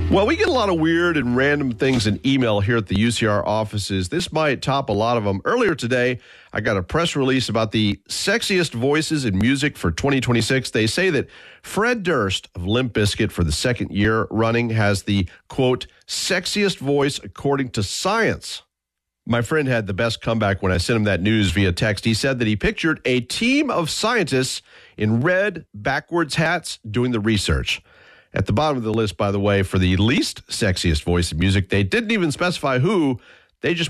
Well, we get a lot of weird and random things in email here at the UCR offices. This might top a lot of them. Earlier today, I got a press release about the sexiest voices in music for 2026. They say that Fred Durst of Limp Bizkit for the second year running has the, quote, sexiest voice according to science. My friend had the best comeback when I sent him that news via text. He said that he pictured a team of scientists in red backwards hats doing the research. At the bottom of the list, by the way, for the least sexiest voice in music, they didn't even specify who. They just